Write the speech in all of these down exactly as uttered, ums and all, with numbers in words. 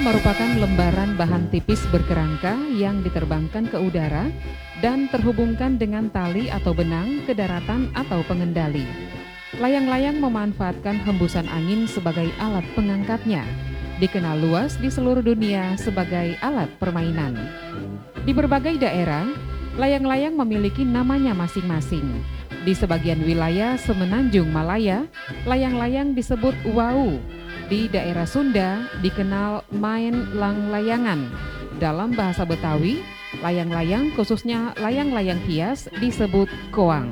merupakan lembaran bahan tipis berkerangka yang diterbangkan ke udara dan terhubungkan dengan tali atau benang ke daratan atau pengendali. Layang-layang memanfaatkan hembusan angin sebagai alat pengangkatnya. Dikenal luas di seluruh dunia sebagai alat permainan. Di berbagai daerah, layang-layang memiliki namanya masing-masing. Di sebagian wilayah Semenanjung Malaya, layang-layang disebut wau. Di daerah Sunda dikenal main lang-layangan. Dalam bahasa Betawi, layang-layang khususnya layang-layang hias disebut koang.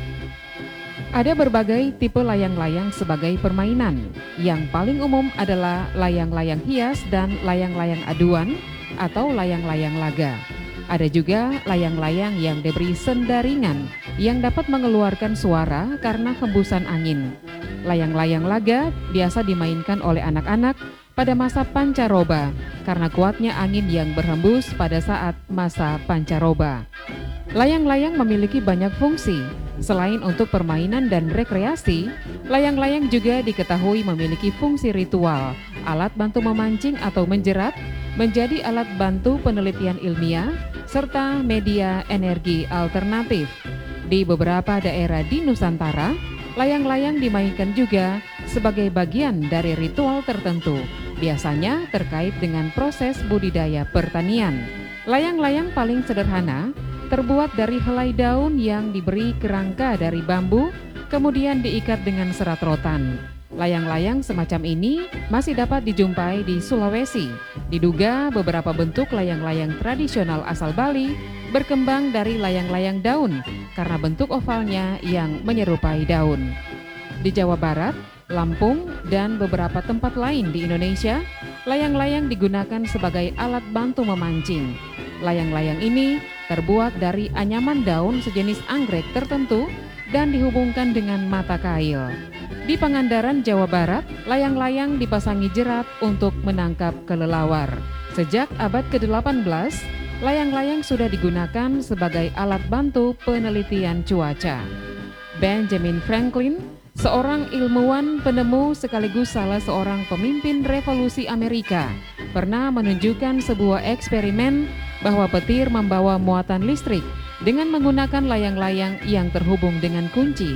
Ada berbagai tipe layang-layang sebagai permainan. Yang paling umum adalah layang-layang hias dan layang-layang aduan atau layang-layang laga. Ada juga layang-layang yang diberi sendaringan yang dapat mengeluarkan suara karena hembusan angin. Layang-layang laga biasa dimainkan oleh anak-anak pada masa pancaroba karena kuatnya angin yang berhembus pada saat masa pancaroba. Layang-layang memiliki banyak fungsi. Selain untuk permainan dan rekreasi, layang-layang juga diketahui memiliki fungsi ritual, alat bantu memancing atau menjerat, menjadi alat bantu penelitian ilmiah, serta media energi alternatif. Di beberapa daerah di Nusantara, layang-layang dimainkan juga sebagai bagian dari ritual tertentu, biasanya terkait dengan proses budidaya pertanian. Layang-layang paling sederhana terbuat dari helai daun yang diberi kerangka dari bambu, kemudian diikat dengan serat rotan. Layang-layang semacam ini masih dapat dijumpai di Sulawesi. Diduga beberapa bentuk layang-layang tradisional asal Bali berkembang dari layang-layang daun karena bentuk ovalnya yang menyerupai daun. Di Jawa Barat, Lampung, dan beberapa tempat lain di Indonesia, layang-layang digunakan sebagai alat bantu memancing. Layang-layang ini terbuat dari anyaman daun sejenis anggrek tertentu dan dihubungkan dengan mata kail. Di Pangandaran, Jawa Barat, layang-layang dipasangi jerat untuk menangkap kelelawar. Sejak abad ke delapan belas, layang-layang sudah digunakan sebagai alat bantu penelitian cuaca. Benjamin Franklin, seorang ilmuwan penemu sekaligus salah seorang pemimpin revolusi Amerika, pernah menunjukkan sebuah eksperimen bahwa petir membawa muatan listrik dengan menggunakan layang-layang yang terhubung dengan kunci.